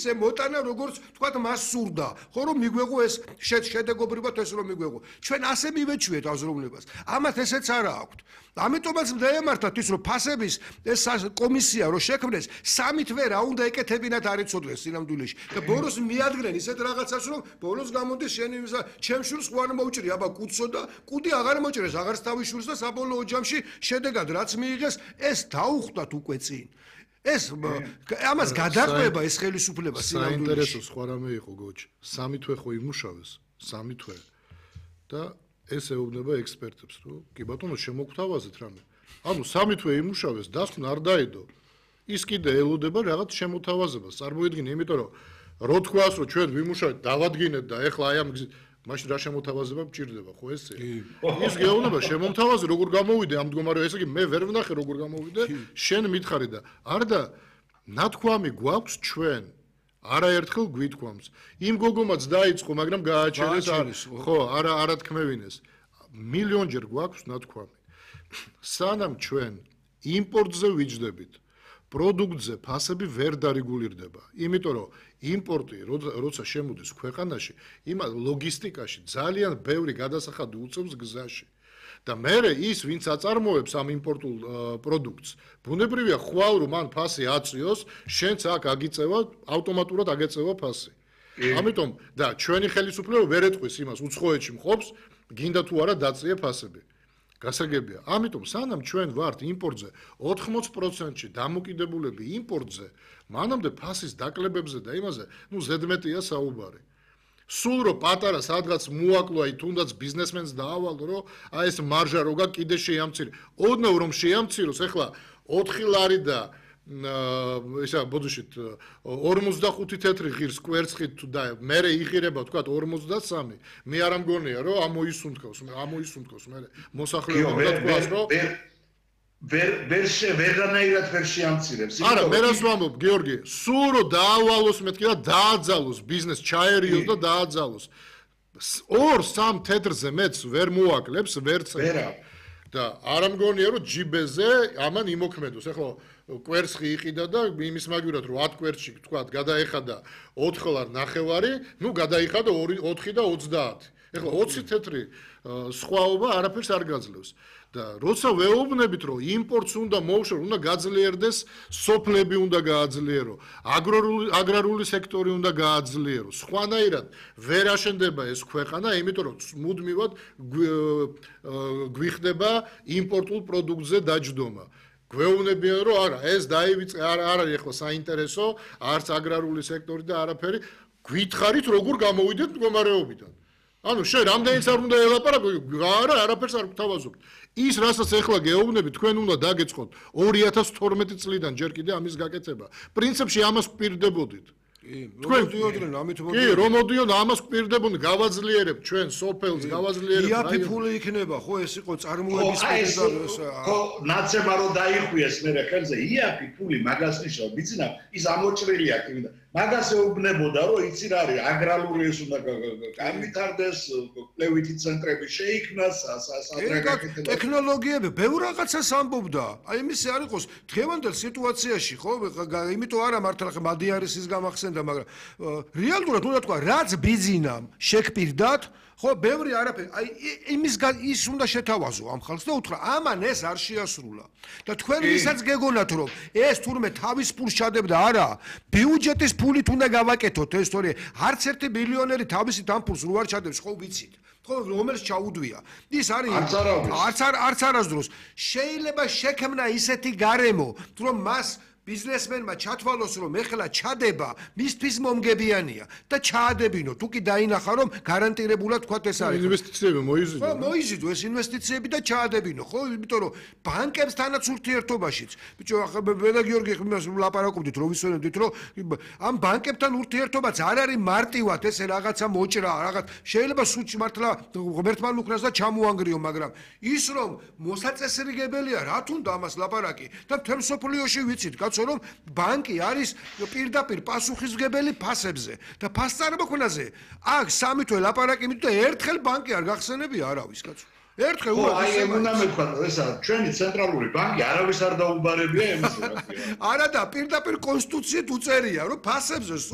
ისე მოტანა როგორც თქვათ მას სურდა ხო რომ მიგვეღო ეს შედეგობრივად ეს რომ მიგვეღო ჩვენ ასე მივეჩვიეთ აზროვნებას ამათ ესეც არა აქვთ ამიტომაც დაემართათ ის რომ ფასების ეს კომისია რომ შექმნეს სამით ვერ რა უნდა ეკეთებინათ არ იცოდნენ სინამდვილეში და ბოლოს მიადგნენ ისეთ რაღაცას რომ ბოლოს გამოდის შენი ჩემ შვილს ხო არ მოუჭრი აბა კუცო და კუდი აღარ მოჭრეს აღარც თავის შვილს და საბოლოო ჯამში შედეგად რაც მიიღეს ეს დაუხვდათ უკვე წინ ეს ამას გადაყვება ეს ხელისუფლება სინამდვილეში საინტერესო სხვა რამე იყო გოჩი სამი თვე ხო იმუშავეს სამი თვე და ეს ეუბნება ექსპერტებს რომ კი ბატონო შემოგთავაზეთ რამე ანუ სამი თვე იმუშავეს დასკვნა არ დაედო ის კიდე ელოდება რაღაც შემოთავაზებას წარმოიდგინე იმიტომ რომ რო თქვას რომ ჩვენ ვიმუშავეთ დავადგინეთ და ეხლა აი ამ გზით მაშინ რა შემოთავაზება მჭირდება ხო ესე ის გეუბნება შემომთავაზე როგორ გამოვიდე ამ მდგომარეობაში ესე იგი მე ვერ ვნახე როგორ გამოვიდე შენ მითხარი და არა ნათქვამი გვაქვს ჩვენ არაერთხელ გვითქვამს იმ გოგომაც დაიწყო მაგრამ გააჩერეს ხო არა თქმევინეს მილიონჯერ გვაქვს ნათქვამი სანამ ჩვენ იმპორტზე ვიჯდებით პროდუქტზე ფასები ვერ დარეგულირდება იმიტომ რომ იმპორტი როცა შემოდის ქვეყანაში იმა ლოგისტიკაში ძალიან ბევრი გადასახადი უწევს გზაში და მერე ის ვინც აწარმოებს ამ იმპორტულ პროდუქტს ბუნებრივია ხვალ რომ მან ფასი აწიოს შენც აქ აგიწევა ავტომატურად აგეწევა ფასი ამიტომ და ჩვენი ხელისუფლება ვერ ეტყვის იმას უცხოეთში მყოფს გინდა თუ არა დაწიე ფასები გასაგებია ამიტომ სანამ ჩვენ ვართ იმპორტზე 80%-ში დამოკიდებულები იმპორტზე მანამდე ფასის დაკლებებზე და იმაზე ნუ ზედმეტია საუბარი სულ რომ პატარა სადღაც მოაკლო აი თუნდაც ბიზნესმენს დაავალო რომ აი ეს მარჟა როგა კიდე შეამცირე ოდნავ რომ შეამციროს ეხლა 4 ლარი და ისა ბოდიშით 45 თეთრი ღირს კვერცხით თუ და მე იღირება თქვა 53 მე არ ამგონია რომ ამოისუნთქავს მე მოსახლეობა თქვას რომ ვერანაირად ვერ შეამცირებს არა მე რას ვამბობ გიორგი სულ რომ დაავალოს მეთქი და დააძალოს ბიზნეს ჩაერიოს და დააძალოს 2-3 თეთრზე მეც ვერ მოაკლებს ვერც და არ ამგონია რომ ჯიბეზე ამან იმოქმედოს ეხლა კვერცხი იყიდა და იმის მაგივრად რომ 10 კვერცხი თქვა გადაეხადა 4 ლარ ნახევარი ნუ გადაიხადა 4 და 30 ეხლა 20 თეთრი სხვაობა არაფერს არ გაძლევს და როცა ვეუბნებით რომ იმპორტს უნდა მოუშორ უნდა გაძლიერდეს სოფლები უნდა გააძლიერო აგრარული სექტორი უნდა გააძლიერო სხვანაირად ვერ აშენდება ეს ქვეყანა იმიტომ რომ მუდმივად გვიხდება იმპორტულ პროდუქტზე დაჯდომა გვეუბნებიან რომ არა ეს დაივიწყე არ არის ახლა საინტერესო არც აგრარული სექტორი და არაფერი გითხარით როგორ გამოვიდეთ მდგომარეობიდან ანუ შენ რამდენიც არ უნდა ელაპარაკო არა არაფერს არ გთავაზობთ ის რასაც ახლა გეუბნები თქვენ უნდა დაგეწყოთ 2012 წლიდან ჯერ კიდე ამის გაკეთება პრინციპში ამას გვპირდებოდით თქვენ მოდიოდნენ ამით კი რომ მოდიონ ამას გვპირდებოდნენ გავაძლიერებთ ჩვენ სოფელს გავაძლიერებთ იაფი ფული იქნება ხო ეს იყო წარმოების პერიოდზე ხო ნაცემა რომ დაიხვიეს მე ხელზე იაფი ფული მაგას ნიშნავს ბიძინა ის ამოჭრილია კიდე მაგას ეუბნებოდა რომ იცი რა არის აგრარული ეს უნდა განვითარდეს კვლევითი ცენტრები შეიქმნას ტექნოლოგიები ბევრ რაღაცას ამბობდა აი იმისი არ იყოს დღევანდელ სიტუაციაში ხო იმიტომ არა მართლა ხე მადიარისის გამახსენდა მაგრამ რეალურად უნდა თქვა რაც ბიზნესამ შექმნიდათ ხო ბევრი არაფერი აი ის უნდა შეთავაზო ამ ხალხს და უთხრა ამან ეს არ შეასრულა და თქვენ ვისაც გეგონათ რომ ეს თურმე თავის ფულს ჩადებდა არა ბიუჯეტის ფულით უნდა გავაკეთოთ ეს თორე არც ერთი მილიონერი თავისით ამ ფულს რო არ ჩადებს ხო ვიცით ხო რომელს ჩაუდვია ის არის არც არასდროს შეიძლება შექმნა ისეთი გარემო რომ მას ბიზნესმენმა ჩათვალოს რომ ეხლა ჩადება მისთვის მომგებიანია და ჩაადებინო თუ კი დაინახა რომ გარანტირებულად თქვათ ეს არის ინვესტიციები მოიზიდო ხო მოიზიდო ეს ინვესტიციები და ჩაადებინო ხო იმიტომ რომ ბანკებსთანაც ურთიერთობაშიც ბიჭო ახლა მე და გიორგი ხმას ვლაპარაკობდით რომ ვისვენებდით რომ ამ ბანკებთან ურთიერთობაც არ არის მარტივად ესე რაღაცა მოჭრა რაღაც შეიძლება სულში მართლა ღმერთმა უკრას და ჩამოანგრიო მაგრამ ის რომ მოსაწესრიგებელია რა თუნდა ამას ლაპარაკი და მთელ სოფლიოში ვიცით რომ ბანკი არის პირდაპირ პასუხისმგებელი ფასებზე და ფასწარმოქმნაზე აქ სამი თვე ლაპარაკი მით და ერთხელ ბანკი არ გახსენებია არავის კაცო ერთხელ აი უნდა მეთქვა ესა ჩვენი ცენტრალური ბანკი არავის არ დაუბარებია იმას რა არა და პირდაპირ კონსტიტუციით უწერია რომ ფასებზე